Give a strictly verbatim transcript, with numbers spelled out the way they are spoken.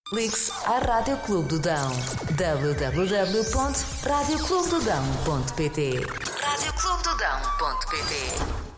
Ligue-se à Rádio Clube do Dão. w w w ponto rádio clube do dão ponto p t rádio clube do dão ponto p t